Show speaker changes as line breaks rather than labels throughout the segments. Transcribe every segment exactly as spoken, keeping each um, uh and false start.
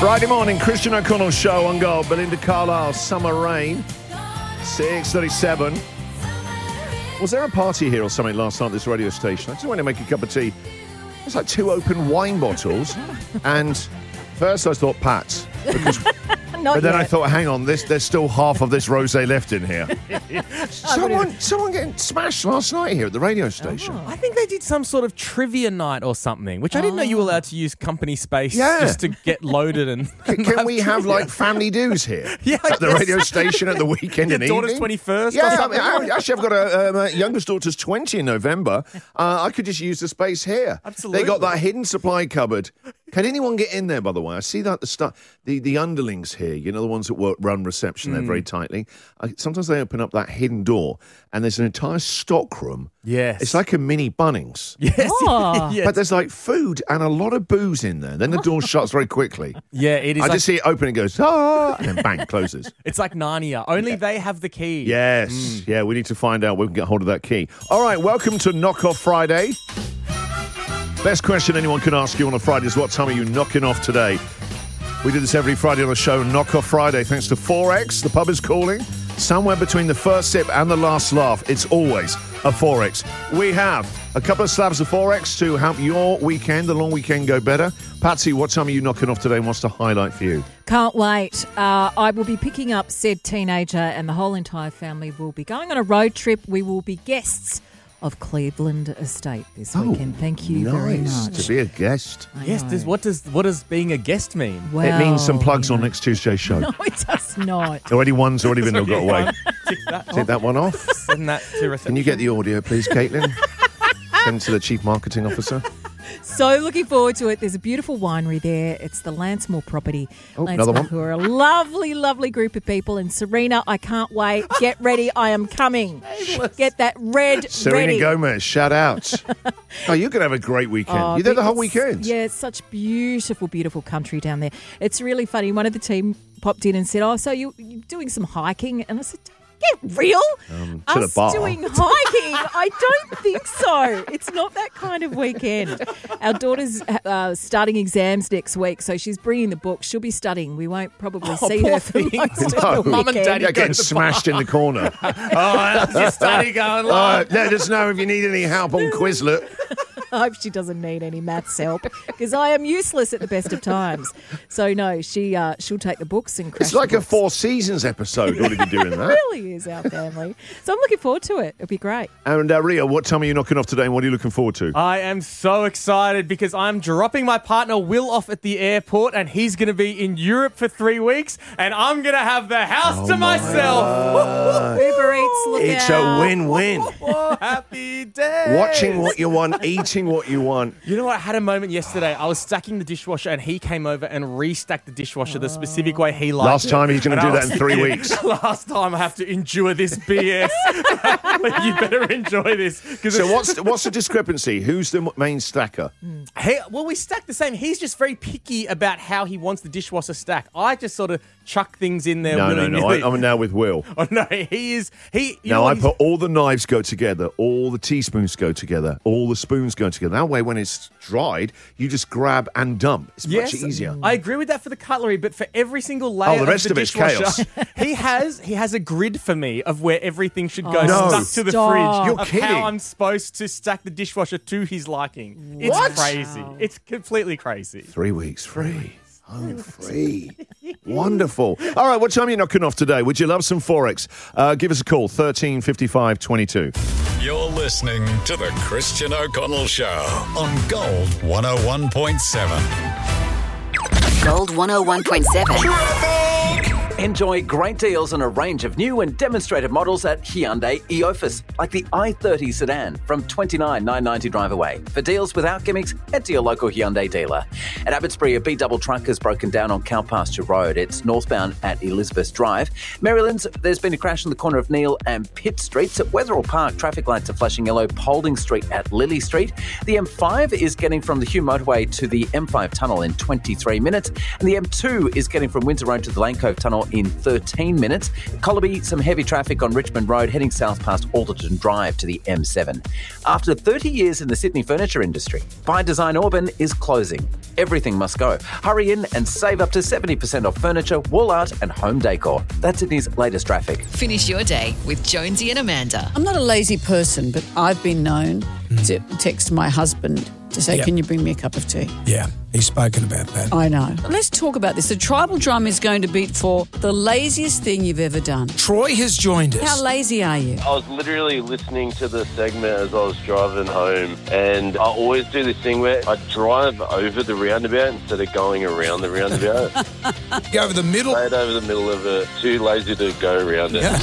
Friday morning, Christian O'Connell show on Gold. Belinda Carlisle, Summer Rain, six thirty-seven. Was there a party here or something last night at this radio station? I just wanted to make a cup of tea. There's like two open wine bottles. And first I thought Pat's. Because,
Not
but then
yet.
I thought, hang on, this, there's still half of this rosé left in here. someone, someone getting smashed last night here at the radio station.
I think they did some sort of trivia night or something, which I didn't know you were allowed to use company space
Yeah.
just to get loaded. And
Can, can we have like family dues here?
Yeah, I
at the
guess.
radio station at the weekend
Your
and
daughter's
evening?
twenty-first or
Yeah, I
something?
mean, I, actually, I've got a um, uh, youngest daughter's twenty in November. Uh, I could just use the space here.
Absolutely.
They got that hidden supply cupboard. Can anyone get in there, by the way? I see that the stu- the the underlings here, you know, the ones that work run reception, they're
Mm.
very tightly. I, sometimes they open up that hidden door and there's an entire stock room.
Yes.
It's like a mini Bunnings.
Yes.
Oh.
yes.
But there's like food and a lot of booze in there. Then the door shuts very quickly.
yeah, it is.
I
like,
just see it open and goes, ah, and then bang, closes.
It's like Narnia. Only they have the key.
Yes. Yeah, we need to find out. We can get hold of that key. All right, welcome to Knock Off Friday. Best question anyone can ask you on a Friday is, what time are you knocking off today? We do this every Friday on the show, Knock Off Friday, thanks to four X. The pub is calling. Somewhere between the first sip and the last laugh, it's always a four X. We have a couple of slabs of four X to help your weekend, the long weekend, go better. Patsy, what time are you knocking off today and what's the highlight for you?
Can't wait. Uh, I will be picking up said teenager and the whole entire family will be going on a road trip. We will be guests of Cleveland Estate this weekend. Thank you very
nice
much.
to be a guest.
I
Yes.
know.
Does, what does what does being a guest mean?
Well,
it means some plugs
you
on
know.
next Tuesday's show.
No, it does not.
Already one's already been got away.
Tick that.
Take that one off.
Send that to reception.
Can you get the audio, please, Caitlin? Send to the Chief Marketing Officer.
So looking forward to it. There's a beautiful winery there. It's the Lansmore property.
Oh,
Lansmore,
another one.
who are a lovely, lovely group of people. And Serena, I can't wait. Get ready. I am coming. Get that red
Serena
ready.
Gomez, shout out. Oh, you're going to have a great weekend.
Oh,
You're there the whole
it's-
weekend.
Yeah, it's such beautiful, beautiful country down there. It's really funny. One of the team popped in and said, oh, so you, you're doing some hiking? And I said, get real?
Um, to
Us
the bar.
doing hiking? I don't think so. It's not that kind of weekend. Our daughter's uh, starting exams next week, so she's bringing the book. She'll be studying. We won't probably
Oh,
see
poor
her for
thing.
most
No.
of the
Mum and
weekend.
Daddy
You're
go
getting
to the
smashed in the corner.
Oh, how's your study going?
Uh, let us know if you need any help on Quizlet.
I hope she doesn't need any maths help because I am useless at the best of times. So no, she uh, she'll take the books and crash
It's like
the
a
books.
Four Seasons episode already doing that.
It really is our family. So I'm looking forward to it. It'll be great.
And uh, Ria, what time are you knocking off today and what are you looking forward to?
I am so excited because I'm dropping my partner Will off at the airport and he's going to be in Europe for three weeks and I'm going to have the house to myself.
Uber Eats, look
It's
out.
a win-win.
Oh, happy day.
Watching what you want, eating what you want.
You know what? I had a moment yesterday. I was stacking the dishwasher and he came over and restacked the dishwasher the specific way he liked
Last
it.
time he's going to
And
do
I
that in
was
three
thinking,
weeks.
Last time I have to endure this B S. You better enjoy this.
So what's the, what's the discrepancy? Who's the main stacker?
Hey, well, we stack the same. He's just very picky about how he wants the dishwasher stacked. I just sort of chuck things in there.
No, no, no.
willy-nilly.
I, I'm now with Will.
Oh no, he is. He. You
Now
know
I
what he's-
put all the knives go together, all the teaspoons go together, all the spoons go together. That way, when it's dried, you just grab and dump. It's
Yes,
much easier.
I agree with that for the cutlery, but for every single layer
Oh, the rest
of the
of it's
dishwasher,
chaos.
he has he has a grid for me of where everything should go,
Oh,
No.
stuck to the
stop.
fridge.
You're
of
kidding.
how I'm supposed to stack the dishwasher to his liking. It's
What?
crazy. It's completely crazy.
Three weeks free. Home free. Wonderful. All right, what time are you knocking off today? Would you love some Forex? Uh, give us a call, thirteen fifty-five twenty-two.
You're listening to the Christian O'Connell Show on Gold one oh one point seven.
Gold one oh one point seven.
Enjoy great deals on a range of new and demonstrated models at Hyundai Eofus, like the i thirty sedan from twenty-nine thousand nine hundred ninety drive away. For deals without gimmicks, head to your local Hyundai dealer. At Abbotsbury, a B-double truck has broken down on Cowpasture Road. It's northbound at Elizabeth Drive. Marylands, there's been a crash on the corner of Neil and Pitt Streets. At Wetherill Park, traffic lights are flashing yellow. Paulding Street at Lily Street. The M five is getting from the Hume Motorway to the M five tunnel in twenty-three minutes. And the M two is getting from Windsor Road to the Lane Cove Tunnel in thirteen minutes. Collaby, some heavy traffic on Richmond Road heading south past Alderton Drive to the M seven. After thirty years in the Sydney furniture industry, By Design Auburn is closing. Everything must go. Hurry in and save up to seventy percent off furniture, wall art and home decor. That's Sydney's latest traffic.
Finish your day with Jonesy and Amanda.
I'm not a lazy person, but I've been known mm. to text my husband to say, yep. Can you bring me a cup of tea?
Yeah, he's spoken about that.
I know. Let's talk about this. The tribal drum is going to beat for the laziest thing you've ever done.
Troy has joined us.
How lazy are you?
I was literally listening to the segment as I was driving home, and I always do this thing where I drive over the roundabout instead of going around the roundabout.
Go over the middle?
Straight over the middle of it. Too lazy to go around it.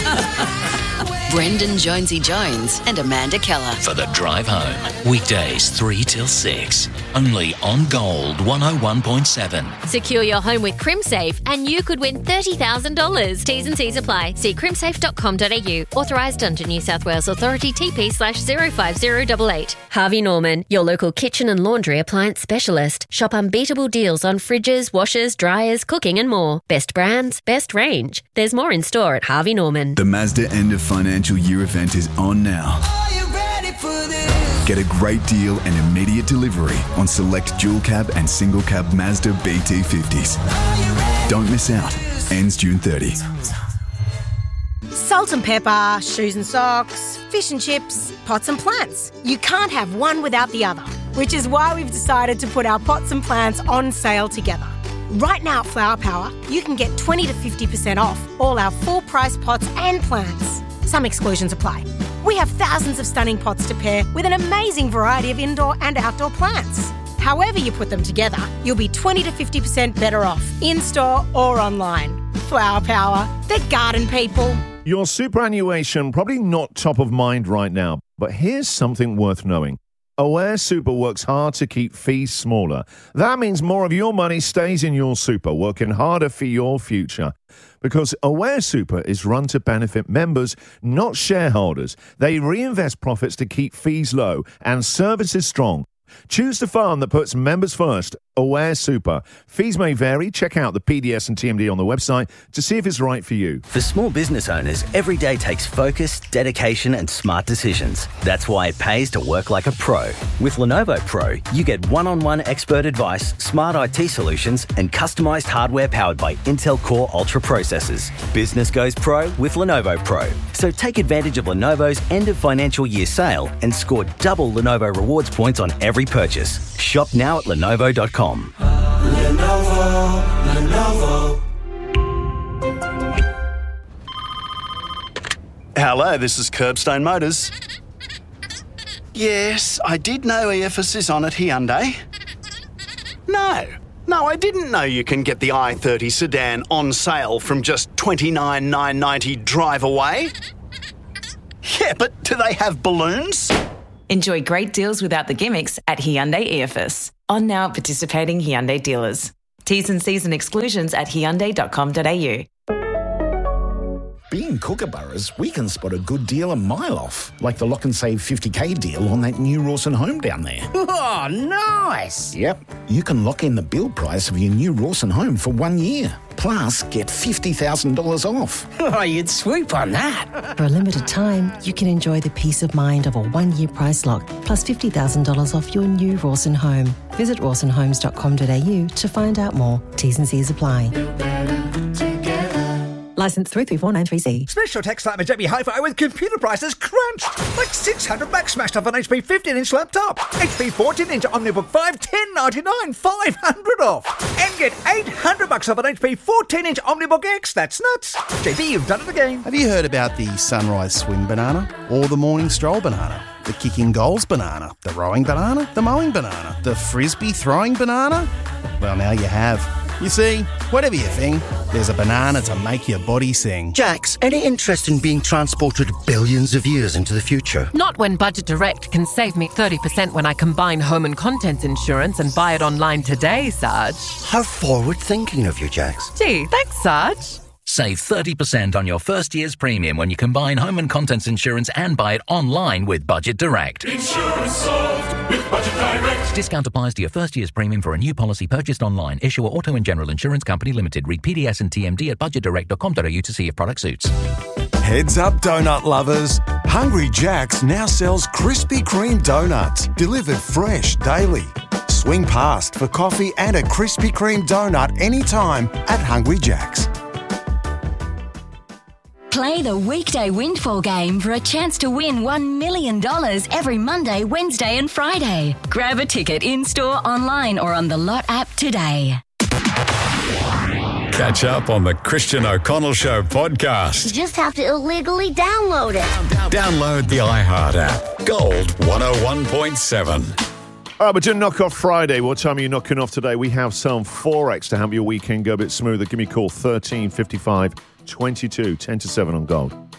Brendan Jonesy Jones and Amanda Keller.
For the drive home. Weekdays three till six. Only on Gold one oh one point seven.
Secure your home with CrimSafe and you could win thirty thousand dollars. T's and C's apply. See crimsafe dot com dot a u. Authorised under New South Wales Authority T P slash zero five zero eight eight. Harvey Norman, your local kitchen and laundry appliance specialist. Shop unbeatable deals on fridges, washers, dryers, cooking and more. Best brands, best range. There's more in store at Harvey Norman.
The Mazda end of financial year event is on now.
Are you ready for this?
Get a great deal and immediate delivery on select dual cab and single cab Mazda B T fifties. Don't miss out. Ends June thirtieth.
Salt and pepper, shoes and socks, fish and chips, pots and plants. You can't have one without the other, which is why we've decided to put our pots and plants on sale together. Right now at Flower Power, you can get twenty to fifty percent off all our full price pots and plants. Some exclusions apply. We have thousands of stunning pots to pair with an amazing variety of indoor and outdoor plants. However you put them together, you'll be twenty to fifty percent better off, in-store or online. Flower Power, the garden people.
Your superannuation probably not top of mind right now, but here's something worth knowing. Aware Super works hard to keep fees smaller. That means more of your money stays in your super, working harder for your future. Because Aware Super is run to benefit members, not shareholders. They reinvest profits to keep fees low and services strong. Choose the fund that puts members first. Aware Super. Fees may vary. Check out the P D S and T M D on the website to see if it's right for you.
For small business owners, every day takes focus, dedication and smart decisions. That's why it pays to work like a pro. With Lenovo Pro, you get one-on-one expert advice, smart I T solutions and customised hardware powered by Intel Core Ultra processors. Business goes pro with Lenovo Pro. So take advantage of Lenovo's end of financial year sale and score double Lenovo rewards points on every purchase. Shop now at lenovo dot com.
Lenovo, Lenovo.
Hello, this is Curbstone Motors. Yes, I did know E F S is on at Hyundai. No, no, I didn't know you can get the i thirty sedan on sale from just twenty-nine thousand nine hundred ninety dollars drive away. Yeah, but do they have balloons?
Enjoy great deals without the gimmicks at Hyundai E F S. On now at participating Hyundai dealers. T's and C's and exclusions at hyundai dot com dot a u.
Being Kookaburras, we can spot a good deal a mile off, like the Lock and Save fifty K deal on that new Rawson home down there.
Oh, nice!
Yep, you can lock in the build price of your new Rawson home for one year. Plus, get fifty thousand dollars off.
Oh, you'd swoop on that.
For a limited time, you can enjoy the peace of mind of a one-year price lock, plus fifty thousand dollars off your new Rawson home. Visit rawson homes dot com dot a u to find out more. T's and C's apply. Licence three three four nine three C.
Special tax time at J B Hi-Fi with computer prices crunched. Like six hundred bucks smashed off an H P fifteen inch laptop. H P fourteen inch OmniBook five, ten ninety-nine, five hundred off. And get eight hundred bucks off an H P fourteen inch OmniBook X. That's nuts. J B, you've done it again.
Have you heard about the sunrise swing banana? Or the morning stroll banana? The kicking goals banana? The rowing banana? The mowing banana? The frisbee throwing banana? Well, now you have. You see, whatever you think, there's a banana to make your body sing.
Jax, any interest in being transported billions of years into the future?
Not when Budget Direct can save me thirty percent when I combine home and contents insurance and buy it online today, Sarge.
How forward-thinking of you, Jax.
Gee, thanks, Sarge.
Save thirty percent on your first year's premium when you combine home and contents insurance and buy it online with Budget Direct.
Insurance solved with Budget Direct.
Discount applies to your first year's premium for a new policy purchased online. Issuer Auto and General Insurance Company Limited. Read P D S and T M D at budget direct dot com dot a u to see if product suits.
Heads up, donut lovers. Hungry Jack's now sells Krispy Kreme donuts, delivered fresh daily. Swing past for coffee and a Krispy Kreme donut anytime at Hungry Jack's.
Play the weekday windfall game for a chance to win one million dollars every Monday, Wednesday and Friday. Grab a ticket in-store, online or on the Lot app today.
Catch up on the Christian O'Connell Show podcast.
You just have to illegally download it.
Download the iHeart app. Gold one oh one point seven.
All right, we're doing Knock Off Friday. What time are you knocking off today? We have some Forex to help your weekend go a bit smoother. Give me a call, thirteen fifty-five twenty-two, ten to seven on Gold.